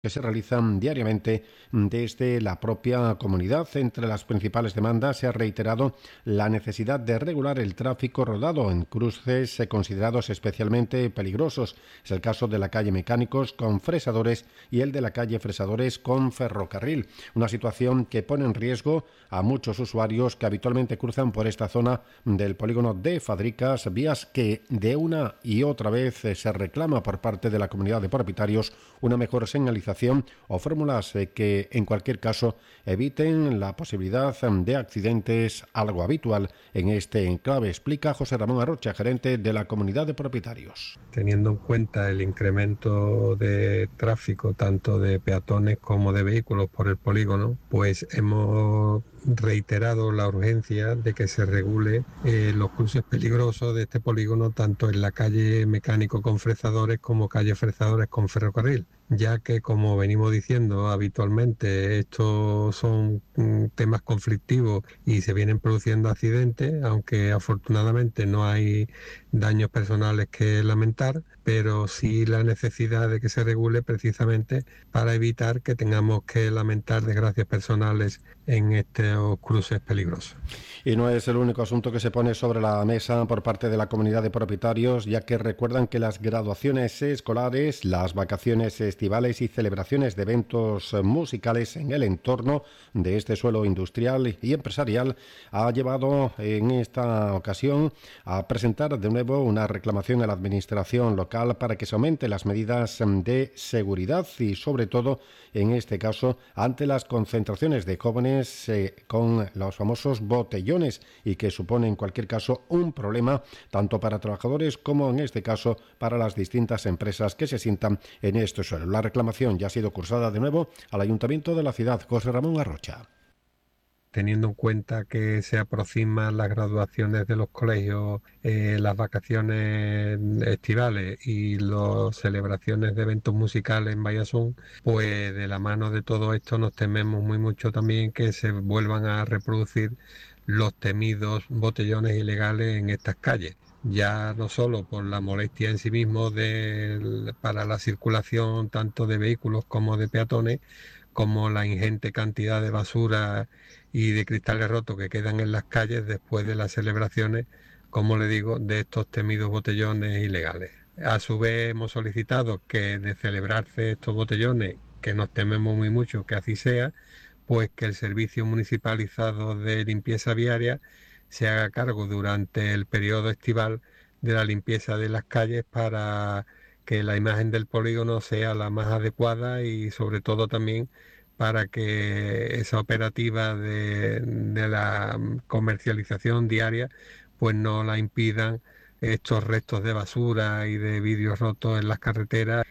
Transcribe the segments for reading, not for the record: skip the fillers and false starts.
que se realizan diariamente desde la propia comunidad. Entre las principales demandas se ha reiterado la necesidad de regular el tráfico rodado en cruces considerados especialmente peligrosos. Es el caso de la calle Mecánicos con Fresadores y el de la calle Fresadores con Ferrocarril. Una situación que pone en riesgo a muchos usuarios que habitualmente cruzan por esta zona del polígono de Fadricas, vías que de una y otra vez se reclama por parte de la comunidad de propietarios una mejor señalización o fórmulas que en cualquier caso eviten la posibilidad de accidentes, algo habitual en este enclave, explica José Ramón Arrocha, gerente de la comunidad de propietarios. Teniendo en cuenta el incremento de tráfico tanto de peatones como de vehículos por el polígono, pues hemos reiterado la urgencia de que se regule los cruces peligrosos de este polígono tanto en la calle Mecánico con Fresadores como calle Fresadores con Ferrocarril, ya que, como venimos diciendo habitualmente, estos son temas conflictivos y se vienen produciendo accidentes, aunque afortunadamente no hay daños personales que lamentar, pero sí la necesidad de que se regule precisamente para evitar que tengamos que lamentar desgracias personales en estos cruces peligrosos. Y no es el único asunto que se pone sobre la mesa por parte de la comunidad de propietarios, ya que recuerdan que las graduaciones escolares, las vacaciones estivales y celebraciones de eventos musicales en el entorno de este suelo industrial y empresarial ha llevado en esta ocasión a presentar de nuevo una reclamación a la administración local para que se aumente las medidas de seguridad y, sobre todo, en este caso, ante las concentraciones de jóvenes con los famosos botellones y que supone en cualquier caso un problema tanto para trabajadores como en este caso para las distintas empresas que se sientan en este suelo. La reclamación ya ha sido cursada de nuevo al Ayuntamiento de la ciudad. José Ramón Arrocha. Teniendo en cuenta que se aproximan las graduaciones de los colegios, las vacaciones estivales y las celebraciones de eventos musicales en Vallazón, pues de la mano de todo esto nos tememos muy mucho también que se vuelvan a reproducir los temidos botellones ilegales en estas calles. Ya no solo por la molestia en sí mismo para la circulación tanto de vehículos como de peatones, como la ingente cantidad de basura y de cristales rotos que quedan en las calles después de las celebraciones, como le digo, de estos temidos botellones ilegales. A su vez hemos solicitado que de celebrarse estos botellones, que nos tememos muy mucho que así sea, pues que el servicio municipalizado de limpieza viaria se haga cargo durante el periodo estival de la limpieza de las calles para que la imagen del polígono sea la más adecuada y sobre todo también para que esa operativa de la comercialización diaria pues no la impidan estos restos de basura y de vidrios rotos en las carreteras.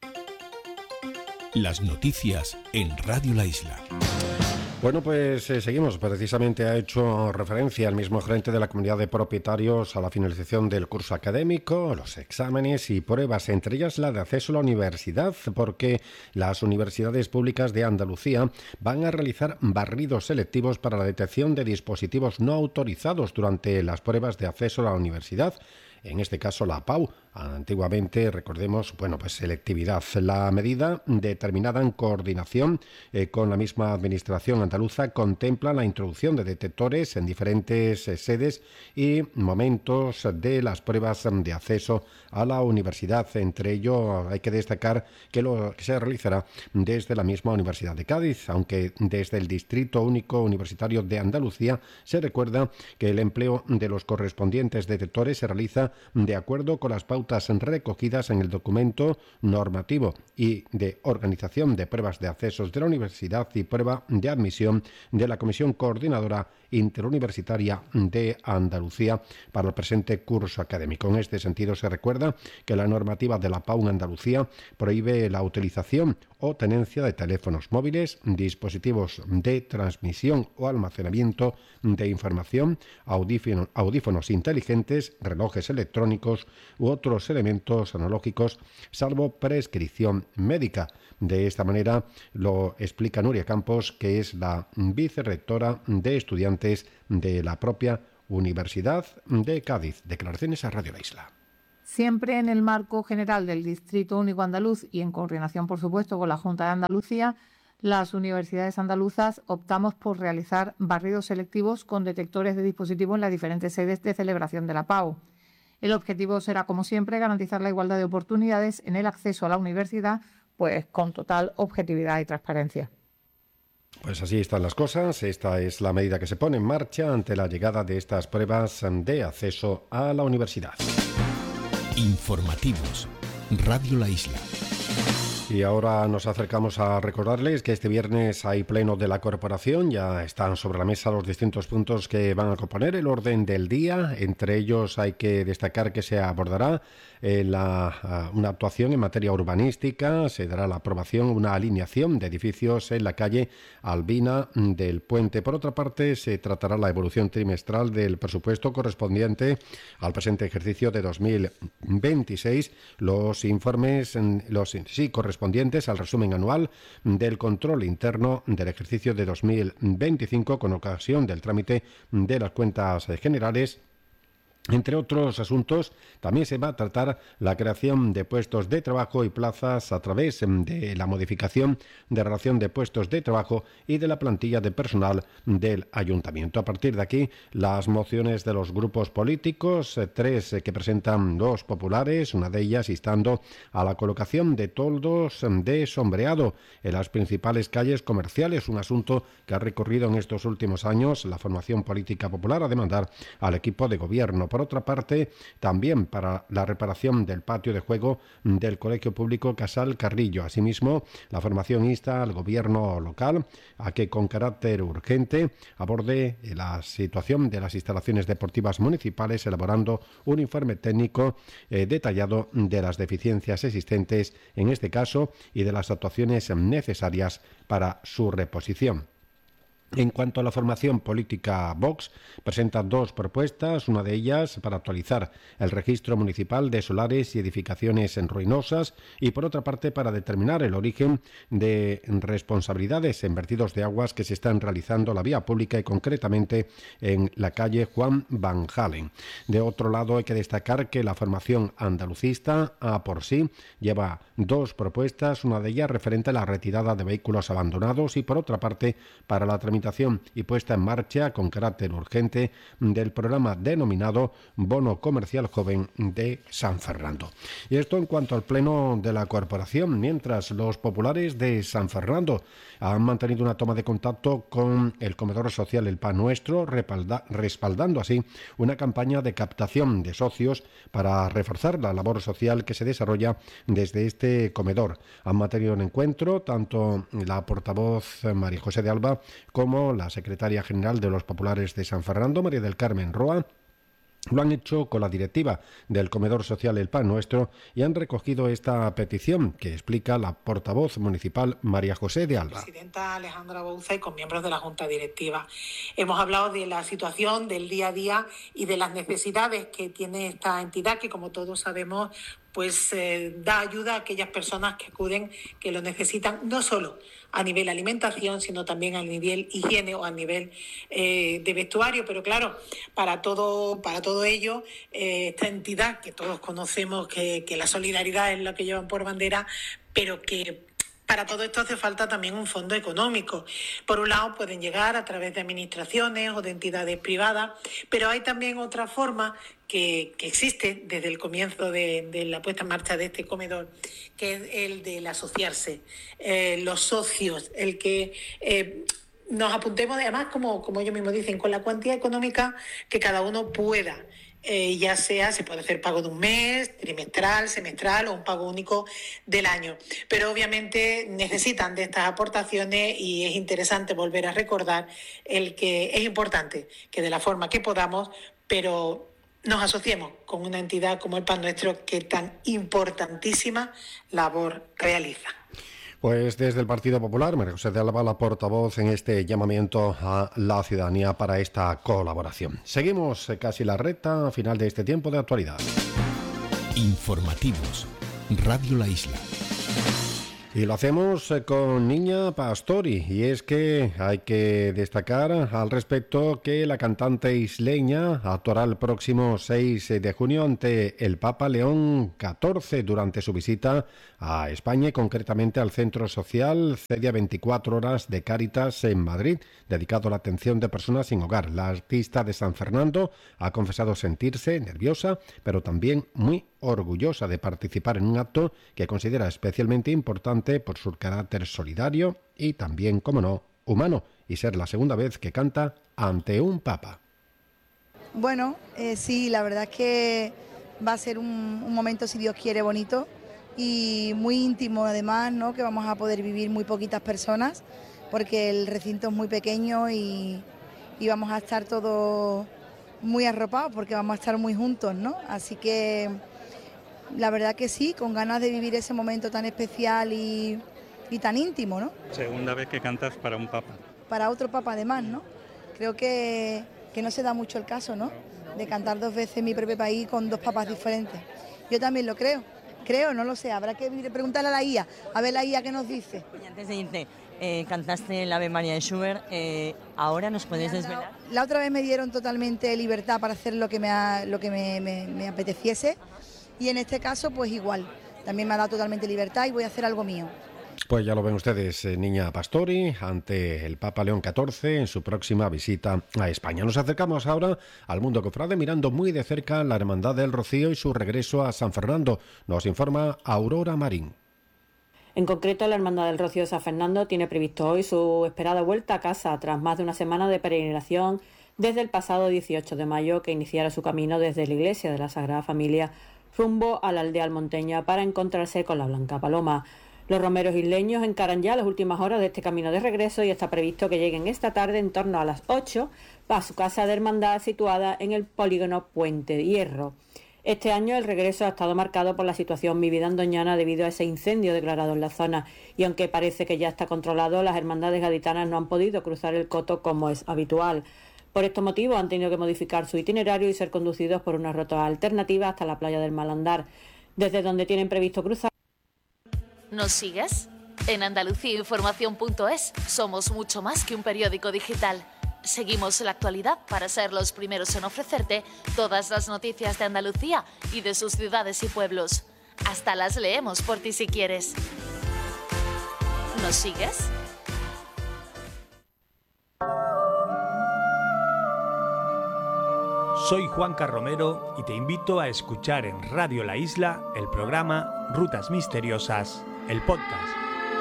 Las noticias en Radio La Isla. Bueno, pues seguimos. Precisamente ha hecho referencia el mismo gerente de la comunidad de propietarios a la finalización del curso académico, los exámenes y pruebas, entre ellas la de acceso a la universidad, porque las universidades públicas de Andalucía van a realizar barridos selectivos para la detección de dispositivos no autorizados durante las pruebas de acceso a la universidad. En este caso la PAU, antiguamente, recordemos, pues selectividad. La medida, determinada en coordinación con la misma administración andaluza, contempla la introducción de detectores en diferentes sedes y momentos de las pruebas de acceso a la universidad. Entre ello, hay que destacar que lo que se realizará desde la misma Universidad de Cádiz, aunque desde el Distrito Único Universitario de Andalucía se recuerda que el empleo de los correspondientes detectores se realiza de acuerdo con las pautas recogidas en el documento normativo y de organización de pruebas de accesos de la universidad y prueba de admisión de la Comisión Coordinadora Interuniversitaria de Andalucía para el presente curso académico. En este sentido, se recuerda que la normativa de la PAU en Andalucía prohíbe la utilización o tenencia de teléfonos móviles, dispositivos de transmisión o almacenamiento de información, audífonos inteligentes, relojes electrónicos u otros elementos analógicos, salvo prescripción médica. De esta manera lo explica Nuria Campos, que es la vicerrectora de estudiantes de la propia Universidad de Cádiz. Declaraciones a Radio La Isla. siempre en el marco general del Distrito Único Andaluz y en coordinación, por supuesto, con la Junta de Andalucía. Las universidades andaluzas optamos por realizar barridos selectivos con detectores de dispositivos en las diferentes sedes de celebración de la PAU. El objetivo será, como siempre, garantizar la igualdad de oportunidades en el acceso a la universidad, pues con total objetividad y transparencia. Pues así están las cosas. Esta es la medida que se pone en marcha ante la llegada de estas pruebas de acceso a la universidad. Informativos. Radio La Isla. Y ahora nos acercamos a recordarles que este viernes hay pleno de la corporación. Ya están sobre la mesa los distintos puntos que van a componer el orden del día. Entre ellos hay que destacar que se abordará una actuación en materia urbanística. Se dará la aprobación, una alineación de edificios en la calle Albina del Puente. Por otra parte, se tratará la evolución trimestral del presupuesto correspondiente al presente ejercicio de 2026. Los informes correspondientes al resumen anual del control interno del ejercicio de 2025 con ocasión del trámite de las cuentas generales. Entre otros asuntos, también se va a tratar la creación de puestos de trabajo y plazas a través de la modificación de relación de puestos de trabajo y de la plantilla de personal del ayuntamiento. A partir de aquí, las mociones de los grupos políticos, 3 que presentan los populares, una de ellas instando a la colocación de toldos de sombreado en las principales calles comerciales, un asunto que ha recorrido en estos últimos años la formación política popular a demandar al equipo de gobierno. Por otra parte, también para la reparación del patio de juego del Colegio Público Casal Carrillo. Asimismo, la formación insta al gobierno local a que con carácter urgente aborde la situación de las instalaciones deportivas municipales, elaborando un informe técnico detallado de las deficiencias existentes en este caso y de las actuaciones necesarias para su reposición. En cuanto a la formación política, Vox presenta 2 propuestas, una de ellas para actualizar el registro municipal de solares y edificaciones ruinosas y por otra parte para determinar el origen de responsabilidades en vertidos de aguas que se están realizando en la vía pública y concretamente en la calle Juan Van Halen. De otro lado, hay que destacar que la formación andalucista a por sí lleva 2 propuestas, una de ellas referente a la retirada de vehículos abandonados y por otra parte para la tramitación y puesta en marcha con carácter urgente del programa denominado Bono Comercial Joven de San Fernando. Y esto en cuanto al pleno de la corporación, mientras los populares de San Fernando han mantenido una toma de contacto con el comedor social El Pan Nuestro, respaldando así una campaña de captación de socios para reforzar la labor social que se desarrolla desde este comedor. Han mantenido un encuentro tanto la portavoz María José de Alba como la secretaria general de los populares de San Fernando, María del Carmen Roa. Lo han hecho con la directiva del comedor social El Pan Nuestro y han recogido esta petición que explica la portavoz municipal María José de Alba. Presidenta Alejandra Bouza y con miembros de la Junta Directiva. Hemos hablado de la situación del día a día y de las necesidades que tiene esta entidad que, como todos sabemos, pues da ayuda a aquellas personas que acuden, que lo necesitan, no solo a nivel alimentación, sino también a nivel higiene o a nivel de vestuario. Pero claro, para todo ello, esta entidad que todos conocemos, que la solidaridad es lo que llevan por bandera, pero que para todo esto hace falta también un fondo económico. Por un lado, pueden llegar a través de administraciones o de entidades privadas, pero hay también otra forma que existe desde el comienzo de la puesta en marcha de este comedor, que es el del asociarse, los socios, el que nos apuntemos, además, como ellos mismos dicen, con la cuantía económica que cada uno pueda. Ya sea, se puede hacer pago de un mes, trimestral, semestral o un pago único del año. Pero obviamente necesitan de estas aportaciones y es interesante volver a recordar el que es importante que de la forma que podamos, pero nos asociemos con una entidad como el Pan Nuestro que tan importantísima labor realiza. Pues desde el Partido Popular, María José de Alba, la portavoz en este llamamiento a la ciudadanía para esta colaboración. Seguimos casi la recta final de este tiempo de actualidad. Informativos. Radio La Isla. Y lo hacemos con Niña Pastori, y es que hay que destacar al respecto que la cantante isleña actuará el próximo 6 de junio ante el Papa León XIV durante su visita a España y concretamente al Centro Social Cedia 24 Horas de Cáritas en Madrid, dedicado a la atención de personas sin hogar. La artista de San Fernando ha confesado sentirse nerviosa, pero también muy orgullosa de participar en un acto que considera especialmente importante por su carácter solidario y también, como no, humano, y ser la segunda vez que canta ante un papa. Bueno, sí, la verdad es que va a ser un momento, si Dios quiere, bonito y muy íntimo además, ¿no? Que vamos a poder vivir muy poquitas personas porque el recinto es muy pequeño y vamos a estar todos muy arropados porque vamos a estar muy juntos, ¿no? Así que la verdad que sí, con ganas de vivir ese momento tan especial y tan íntimo, ¿no? Segunda vez que cantas para un papa. Para otro papa además, ¿no? Creo que no se da mucho el caso, ¿no? De cantar 2 veces en mi propio país con 2 papas diferentes. Yo también lo creo. Creo, no lo sé, habrá que preguntarle a la IA, a ver la IA qué nos dice. Y antes de irte, cantaste el Ave María de Schubert, ¿ahora nos puedes desvelar? La otra vez me dieron totalmente libertad para hacer lo que me apeteciese y en este caso pues igual, también me ha dado totalmente libertad y voy a hacer algo mío. Pues ya lo ven ustedes, Niña Pastori ante el Papa León XIV en su próxima visita a España. Nos acercamos ahora al mundo cofrade mirando muy de cerca la Hermandad del Rocío y su regreso a San Fernando. Nos informa Aurora Marín. En concreto, la Hermandad del Rocío de San Fernando tiene previsto hoy su esperada vuelta a casa tras más de una semana de peregrinación desde el pasado 18 de mayo que iniciara su camino desde la iglesia de la Sagrada Familia rumbo a la aldea almonteña para encontrarse con la Blanca Paloma. Los romeros isleños encaran ya las últimas horas de este camino de regreso y está previsto que lleguen esta tarde en torno a las 8 a su casa de hermandad situada en el polígono Puente de Hierro. Este año el regreso ha estado marcado por la situación vivida en Doñana debido a ese incendio declarado en la zona y aunque parece que ya está controlado, las hermandades gaditanas no han podido cruzar el coto como es habitual. Por estos motivos han tenido que modificar su itinerario y ser conducidos por una ruta alternativa hasta la playa del Malandar, desde donde tienen previsto cruzar. ¿Nos sigues? En andaluciainformación.es somos mucho más que un periódico digital. Seguimos la actualidad para ser los primeros en ofrecerte todas las noticias de Andalucía y de sus ciudades y pueblos. Hasta las leemos por ti si quieres. ¿Nos sigues? Soy Juanca Romero y te invito a escuchar en Radio La Isla el programa Rutas Misteriosas, el podcast.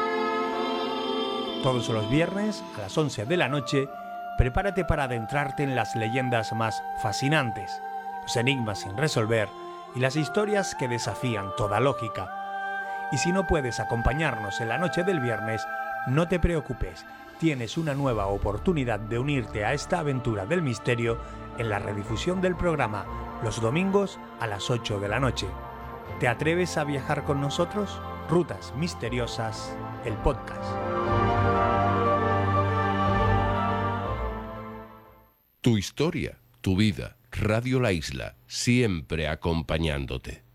Todos los viernes a las 11 de la noche, prepárate para adentrarte en las leyendas más fascinantes, los enigmas sin resolver y las historias que desafían toda lógica. Y si no puedes acompañarnos en la noche del viernes, no te preocupes, tienes una nueva oportunidad de unirte a esta aventura del misterio en la redifusión del programa los domingos a las 8 de la noche. ¿Te atreves a viajar con nosotros? Rutas Misteriosas, el podcast. Tu historia, tu vida, Radio La Isla, siempre acompañándote.